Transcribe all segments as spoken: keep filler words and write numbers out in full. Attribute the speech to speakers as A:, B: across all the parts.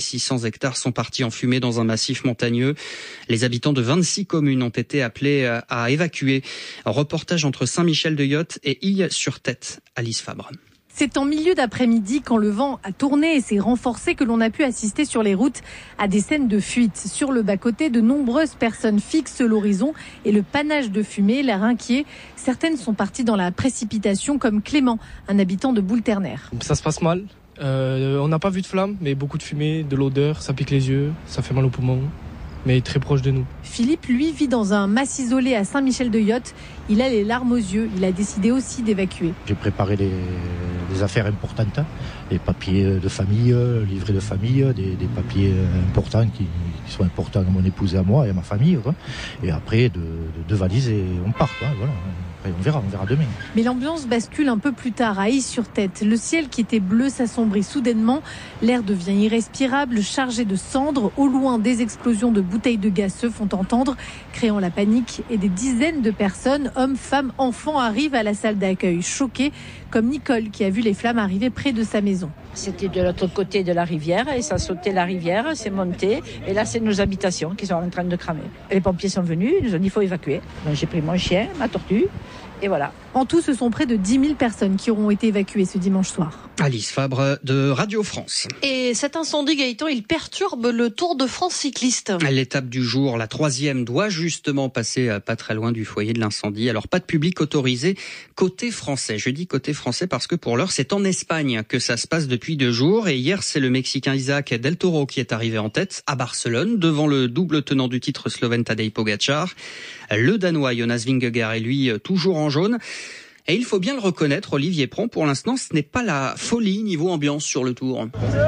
A: six cents hectares sont partis en fumée dans un massif montagneux. Les habitants de vingt-six communes ont été appelés à évacuer. Un reportage entre Saint-Michel-de-Yotte et Ille-sur-Tête. Alice Fabre.
B: C'est en milieu d'après-midi, quand le vent a tourné et s'est renforcé, que l'on a pu assister sur les routes à des scènes de fuite. Sur le bas-côté, de nombreuses personnes fixent l'horizon et le panache de fumée, l'air inquiet. Certaines sont parties dans la précipitation, comme Clément, un habitant de Boule-Ternaire.
C: Ça se passe mal. Euh, on n'a pas vu de flammes, mais beaucoup de fumée, de l'odeur, ça pique les yeux, ça fait mal aux poumons, mais très proche de nous.
B: Philippe, lui, vit dans un mas isolé à Saint-Michel-de-Yotte. Il a les larmes aux yeux. Il a décidé aussi d'évacuer.
D: J'ai préparé des, des affaires importantes, les papiers de famille, livrets de famille, des, des papiers importants qui, qui sont importants à mon épouse et à moi et à ma famille. Quoi. Et après, deux de, de valises et on part. Quoi, voilà. Après, on verra, on verra demain.
B: Mais l'ambiance bascule un peu plus tard à Ille-sur-Tête. Le ciel qui était bleu s'assombrit soudainement. L'air devient irrespirable, chargé de cendres. Au loin, des explosions de bouteilles de gaz se font entendre, créant la panique. Et des dizaines de personnes, hommes, femmes, enfants, arrivent à la salle d'accueil, choqués, comme Nicole qui a vu les flammes arriver près de sa maison.
E: C'était de l'autre côté de la rivière et ça sautait la rivière, c'est monté. Et là, c'est nos habitations qui sont en train de cramer. Les pompiers sont venus, ils nous ont dit qu'il faut évacuer. Donc, j'ai pris mon chien, ma tortue. Et voilà.
B: En tout, ce sont près de dix mille personnes qui auront été évacuées ce dimanche soir.
A: Alice Fabre de Radio France.
F: Et cet incendie, Gaëtan, il perturbe le Tour de France cycliste.
A: L'étape du jour, la troisième, doit justement passer pas très loin du foyer de l'incendie. Alors, pas de public autorisé côté français. Je dis côté français parce que pour l'heure, c'est en Espagne que ça se passe depuis deux jours. Et hier, c'est le Mexicain Isaac Del Toro qui est arrivé en tête à Barcelone, devant le double tenant du titre slovène Tadej Pogačar. Le Danois Jonas Vingegaard est lui toujours en jaune. Et il faut bien le reconnaître, Olivier Pron, pour l'instant, ce n'est pas la folie niveau ambiance sur le Tour.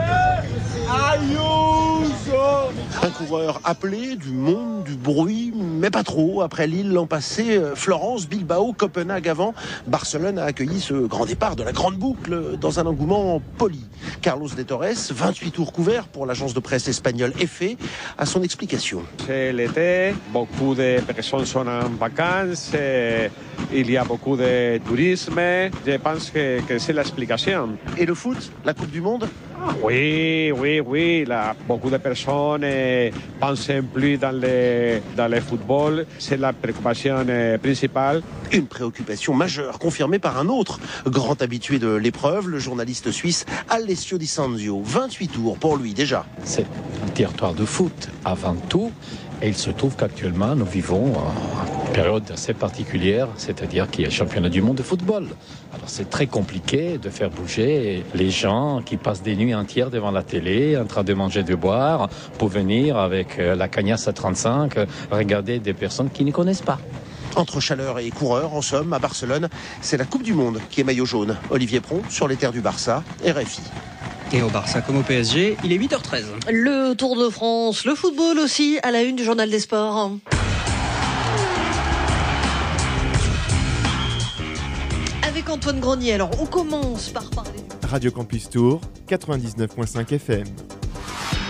G: Un coureur appelé, du monde, du bruit, mais pas trop. Après Lille l'an passé, Florence, Bilbao, Copenhague avant, Barcelone a accueilli ce grand départ de la grande boucle dans un engouement poli. Carlos de Torres, vingt-huit tours couverts pour l'agence de presse espagnole E F E, a son explication.
H: C'est l'été, beaucoup de personnes sont en vacances, il y a beaucoup de tourisme. Je pense que, que c'est l'explication.
G: Et le foot, la Coupe du Monde ?
H: Oui, oui, oui. Là, beaucoup de personnes ne pensent plus dans le, dans le football. C'est la préoccupation principale.
G: Une préoccupation majeure, confirmée par un autre grand habitué de l'épreuve, le journaliste suisse Alessio Di Sanzio. vingt-huit tours pour lui déjà.
I: C'est un territoire de foot avant tout. Et il se trouve qu'actuellement, nous vivons une période assez particulière, c'est-à-dire qu'il y a le championnat du monde de football. Alors c'est très compliqué de faire bouger les gens qui passent des nuits entières devant la télé, en train de manger, de boire, pour venir avec la cagnasse à trente-cinq, regarder des personnes qui ne connaissent pas.
G: Entre chaleur et coureurs, en somme, à Barcelone, c'est la Coupe du Monde qui est maillot jaune. Olivier Pron, sur les terres du Barça, R F I.
A: Et au Barça comme au P S G, il est huit heures treize.
F: Le Tour de France, le football aussi, à la une du Journal des Sports. Avec Antoine Grenier, alors on commence par parler...
J: Radio Campus Tour, quatre-vingt-dix-neuf virgule cinq F M.